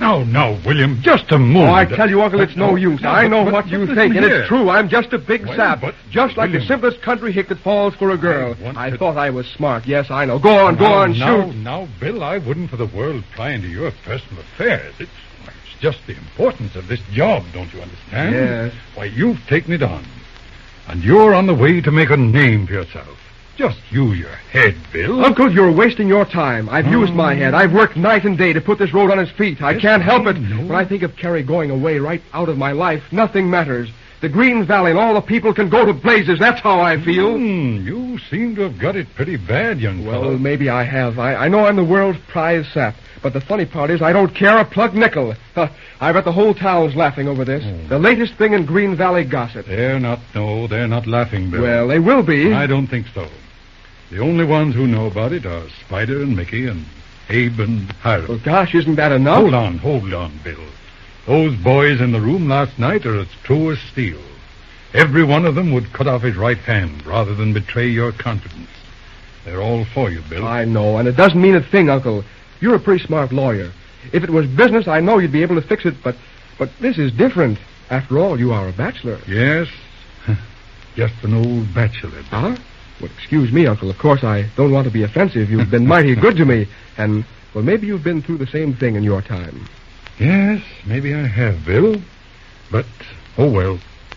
Now, William, just a moment. Oh, I tell you, Uncle, it's no use. I know what you think, and it's true. I'm just a big sap. Just like the simplest country hick that falls for a girl. I thought I was smart. Yes, I know. Go on, shoot. Now, Bill, I wouldn't for the world pry into your personal affairs. It's just the importance of this job, don't you understand? Yes. Why, you've taken it on. And you're on the way to make a name for yourself. Just use your head, Bill. Uncle, you're wasting your time. I've used my head. I've worked night and day to put this road on its feet. I can't help it. When I think of Carrie going away right out of my life, nothing matters. The Green Valley and all the people can go to blazes. That's how I feel. You seem to have got it pretty bad, young fellow. Well, maybe I have. I know I'm the world's prize sap. But the funny part is I don't care a plug nickel. I bet the whole town's laughing over this. The latest thing in Green Valley gossip. They're not laughing, Bill. Well, they will be. I don't think so. The only ones who know about it are Spider and Mickey and Abe and Hiram. Well, gosh, isn't that enough? Hold on, Bill. Those boys in the room last night are as true as steel. Every one of them would cut off his right hand rather than betray your confidence. They're all for you, Bill. I know, and it doesn't mean a thing, Uncle. You're a pretty smart lawyer. If it was business, I know you'd be able to fix it, but this is different. After all, you are a bachelor. Yes, just an old bachelor. Bill. Huh? Well, excuse me, Uncle. Of course, I don't want to be offensive. You've been mighty good to me, and, well, maybe you've been through the same thing in your time. Yes, maybe I have, Bill. But, oh well.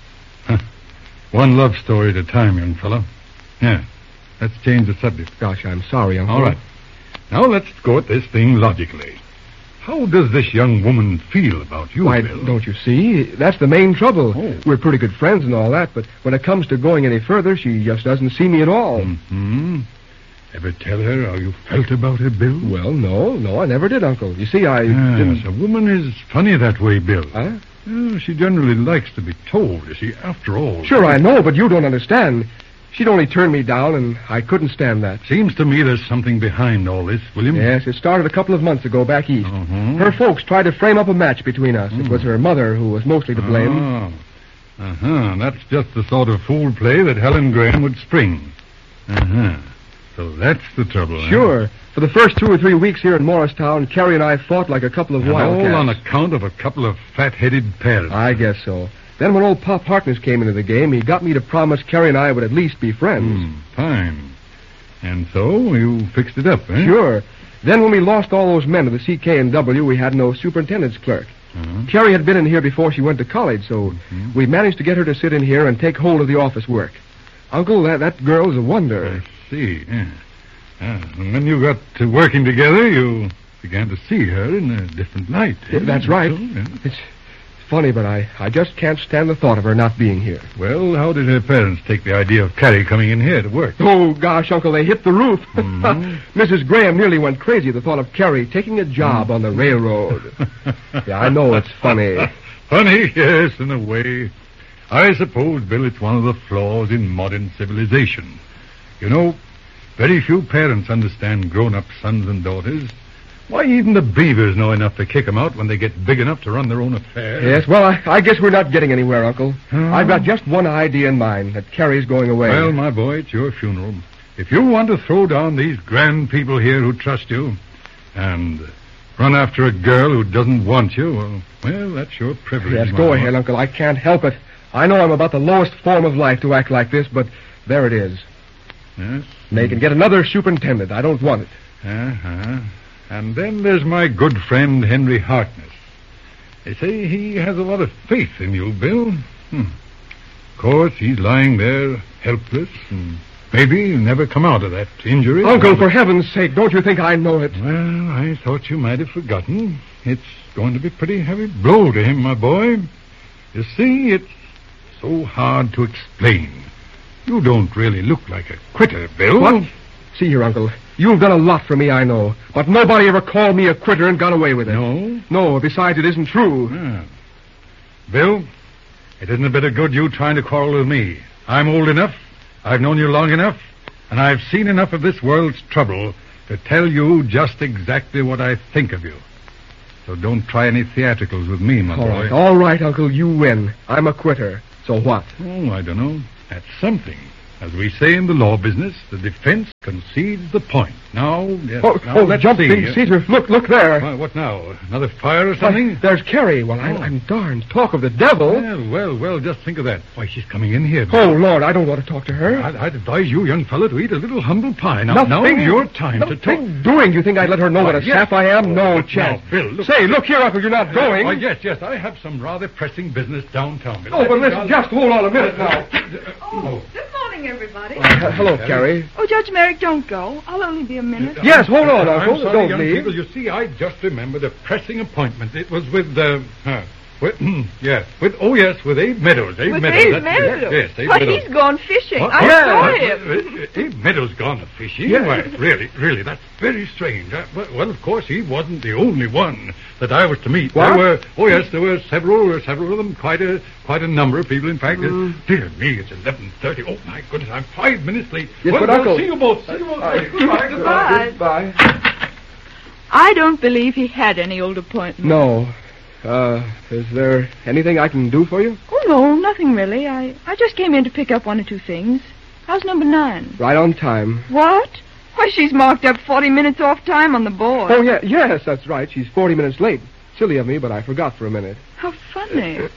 One love story at a time, young fellow. Yeah, let's change the subject. Gosh, I'm sorry, Uncle. All right. Now let's go at this thing logically. How does this young woman feel about you, Why, Bill? don't you see? That's the main trouble. Oh. We're pretty good friends and all that, but when it comes to going any further, she just doesn't see me at all. Mm-hmm. Ever tell her how you felt about her, Bill? Well, no, I never did, Uncle. You see, I didn't... Yes, a woman is funny that way, Bill. Huh? She generally likes to be told, you see, after all. Sure, I know, but you don't understand. She'd only turn me down, and I couldn't stand that. Seems to me there's something behind all this, William. Yes, it started a couple of months ago back east. Her folks tried to frame up a match between us. It was her mother who was mostly to blame. That's just the sort of fool play that Helen Graham would spring. So that's the trouble, Sure. For the first 2 or 3 weeks here in Morristown, Carrie and I fought like a couple of wildcats. All on account of a couple of fat-headed parents. I guess so. Then when old Pop Harkness came into the game, he got me to promise Carrie and I would at least be friends. Fine. And so you fixed it up, eh? Sure. Then when we lost all those men to the CK&W, we had no superintendent's clerk. Carrie had been in here before she went to college, so we managed to get her to sit in here and take hold of the office work. Uncle, that girl's a wonder. I see. Yeah. And when you got to working together, you began to see her in a different light. That's right. So, yeah. It's funny, but I just can't stand the thought of her not being here. Well, how did her parents take the idea of Carrie coming in here to work? Oh, gosh, Uncle, they hit the roof. Mrs. Graham nearly went crazy at the thought of Carrie taking a job on the railroad. Yeah, I know it's funny. Funny, yes, in a way. I suppose, Bill, it's one of the flaws in modern civilization. You know, very few parents understand grown-up sons and daughters. Why, even the beavers know enough to kick them out when they get big enough to run their own affairs. Yes, well, I guess we're not getting anywhere, Uncle. I've got just one idea in mind, that Carrie's going away. Well, my boy, it's your funeral. If you want to throw down these grand people here who trust you and run after a girl who doesn't want you, well, that's your privilege. Yes, go ahead, Uncle. I can't help it. I know I'm about the lowest form of life to act like this, but there it is. Yes? They can get another superintendent. I don't want it. And then there's my good friend Henry Harkness. They say he has a lot of faith in you, Bill. Of course, he's lying there helpless, and maybe he'll never come out of that injury. Uncle, for heaven's sake, don't you think I know it? Well, I thought you might have forgotten. It's going to be a pretty heavy blow to him, my boy. You see, it's so hard to explain. You don't really look like a quitter, Bill. What? See here, Uncle. You've done a lot for me, I know. But nobody ever called me a quitter and got away with it. No? No, besides, it isn't true. Bill, it isn't a bit of good you trying to quarrel with me. I'm old enough, I've known you long enough, and I've seen enough of this world's trouble to tell you just exactly what I think of you. So don't try any theatricals with me, my boy. All right, Uncle, you win. I'm a quitter. So what? Oh, I don't know. That's something. As we say in the law business, the defense concedes the point. Now, yes, let's jumping see. Caesar, look there. What now? Another fire or something? There's Carrie. Well, I'm darned. Talk of the devil. Well, just think of that. Why, she's coming in here. Oh, Lord, I don't want to talk to her. I'd advise you, young fellow, to eat a little humble pie. Now's your time to talk. Doing. You think I'd let her know what a sap I am? No chance. Now, Bill, look. Say, look here, Uncle, you're not going. Why, yes, I have some rather pressing business downtown. Oh, but listen, just hold on a minute now. Good morning, everybody. Hello, Carrie. Oh, Judge Merrick, don't go. I'll only be a minute. Yes, hold on, Uncle. I'm sorry, Don't young leave. people. You see, I just remembered a pressing appointment. It was with Abe Meadows. With Abe Meadows? Yes, Abe Why, Meadows. he's gone fishing. What? I saw him. Abe Meadows gone a fishing? Yes. Why, really, that's very strange. Well, of course, he wasn't the only one that I was to meet. What? There were several of them, quite a number of people, in fact. Dear me, it's 11:30. Oh, my goodness, I'm 5 minutes late. Yes, but Uncle... see you both. Goodbye. Goodbye. I don't believe he had any old appointment. No. Is there anything I can do for you? Oh, no, nothing really. I just came in to pick up one or two things. How's number 9? Right on time. What? Why, she's marked up 40 minutes off time on the board. Oh, yes, that's right. She's 40 minutes late. Silly of me, but I forgot for a minute. How funny.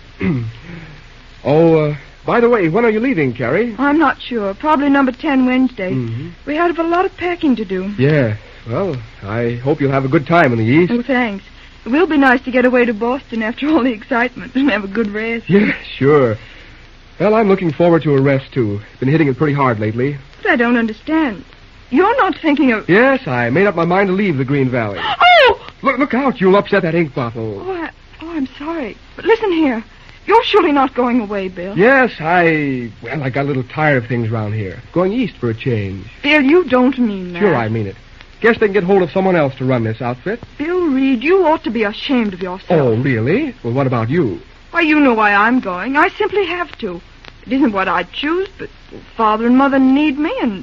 By the way, when are you leaving, Carrie? I'm not sure. Probably number 10 Wednesday. Mm-hmm. We have a lot of packing to do. Yeah. Well, I hope you'll have a good time in the East. Oh, thanks. It will be nice to get away to Boston after all the excitement and have a good rest. Yeah, sure. Well, I'm looking forward to a rest, too. Been hitting it pretty hard lately. But I don't understand. You're not thinking of... Yes, I made up my mind to leave the Green Valley. Oh! Look out, you'll upset that ink bottle. Oh, I'm sorry. But listen here. You're surely not going away, Bill. Yes, I got a little tired of things around here. Going east for a change. Bill, you don't mean that. Sure, I mean it. Guess they can get hold of someone else to run this outfit. Bill Reed, you ought to be ashamed of yourself. Oh, really? Well, what about you? Why, you know why I'm going. I simply have to. It isn't what I'd choose, but Father and Mother need me, and...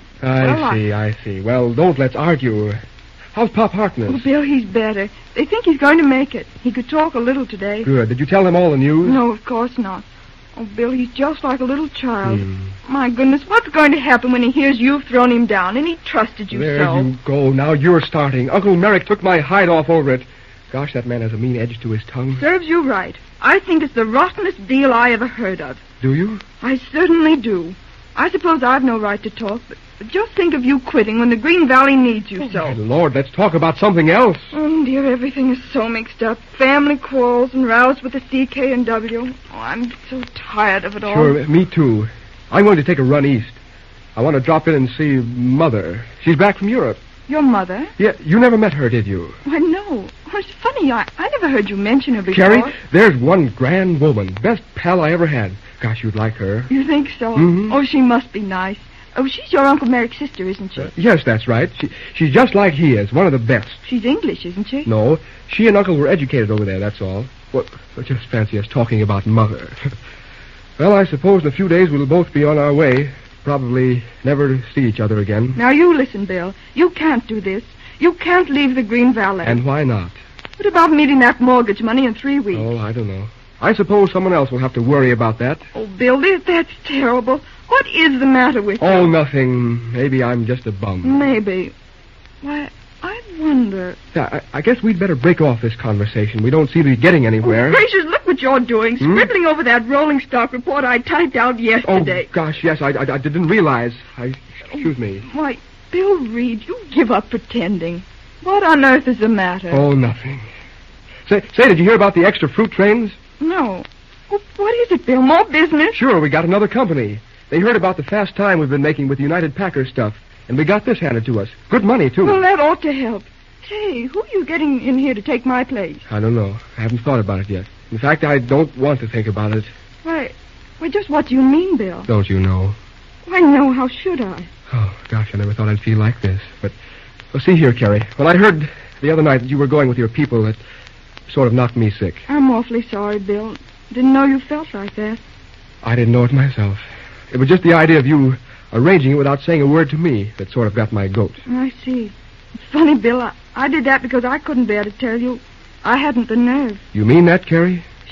I see. Well, let's argue. How's Pop Harkness? Oh, Bill, he's better. They think he's going to make it. He could talk a little today. Good. Did you tell them all the news? No, of course not. Oh, Bill, he's just like a little child. My goodness, what's going to happen when he hears you've thrown him down and he trusted you there so? There you go. Now you're starting. Uncle Merrick took my hide off over it. Gosh, that man has a mean edge to his tongue. Serves you right. I think it's the rottenest deal I ever heard of. Do you? I certainly do. I suppose I've no right to talk, but just think of you quitting when the Green Valley needs you so. My Lord, let's talk about something else. Oh, dear, everything is so mixed up. Family quarrels and rows with the CK&W. Oh, I'm so tired of it all. Sure, me too. I'm going to take a run east. I want to drop in and see Mother. She's back from Europe. Your mother? Yeah, you never met her, did you? Why, no. Oh, it's funny. I never heard you mention her before. Carrie, there's one grand woman. Best pal I ever had. Gosh, you'd like her. You think so? Mm-hmm. Oh, she must be nice. Oh, she's your Uncle Merrick's sister, isn't she? Yes, that's right. She's just like he is, one of the best. She's English, isn't she? No, she and Uncle were educated over there, that's all. Well, just fancy us talking about Mother. Well, I suppose in a few days we'll both be on our way. Probably never to see each other again. Now, you listen, Bill. You can't do this. You can't leave the Green Valley. And why not? What about meeting that mortgage money in 3 weeks? Oh, I don't know. I suppose someone else will have to worry about that. Oh, Bill, that's terrible. What is the matter with you? Oh, nothing. Maybe I'm just a bum. Maybe. Why, I wonder... Yeah, I guess we'd better break off this conversation. We don't seem to be getting anywhere. Oh, gracious, look what you're doing. Scribbling over that rolling stock report I typed out yesterday. Oh, gosh, yes, I didn't realize. Excuse me. Why, Bill Reed, you give up pretending. What on earth is the matter? Oh, nothing. Say, did you hear about the extra fruit trains? No. Well, what is it, Bill? More business? Sure, we got another company. They heard about the fast time we've been making with United Packers stuff, and we got this handed to us. Good money, too. Well, that ought to help. Say, who are you getting in here to take my place? I don't know. I haven't thought about it yet. In fact, I don't want to think about it. Why, just what do you mean, Bill? Don't you know? Why, no, how should I? Oh, gosh, I never thought I'd feel like this. But, well, see here, Carrie. When I heard the other night that you were going with your people, it sort of knocked me sick. I'm awfully sorry, Bill. Didn't know you felt like that. I didn't know it myself. It was just the idea of you arranging it without saying a word to me that sort of got my goat. I see. It's funny, Bill. I did that because I couldn't bear to tell you. I hadn't the nerve. You mean that, Carrie?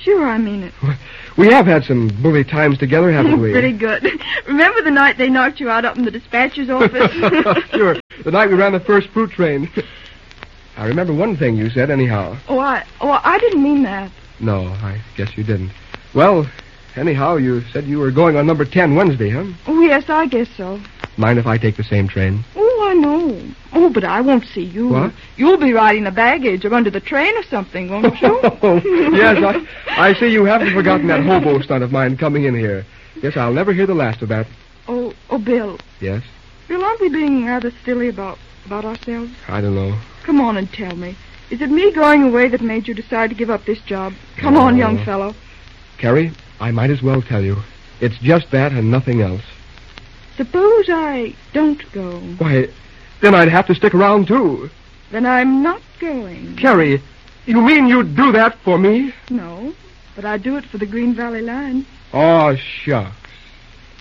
Sure, I mean it. We have had some bully times together, haven't we? Pretty good. Remember the night they knocked you out up in the dispatcher's office? Sure. The night we ran the first fruit train. I remember one thing you said, anyhow. I didn't mean that. No, I guess you didn't. Well, anyhow, you said you were going on number 10 Wednesday, huh? Oh, yes, I guess so. Mind if I take the same train? Oh, I know. Oh, but I won't see you. What? You'll be riding the baggage or under the train or something, won't you? Yes, I see you haven't forgotten that hobo stunt of mine coming in here. Yes, I'll never hear the last of that. Oh, Bill. Yes? Bill, aren't we being rather silly about ourselves? I don't know. Come on and tell me. Is it me going away that made you decide to give up this job? Come on, young fellow. Carrie, I might as well tell you. It's just that and nothing else. Suppose I don't go. Why, then I'd have to stick around, too. Then I'm not going. Carrie, you mean you'd do that for me? No, but I'd do it for the Green Valley Line. Oh, shucks.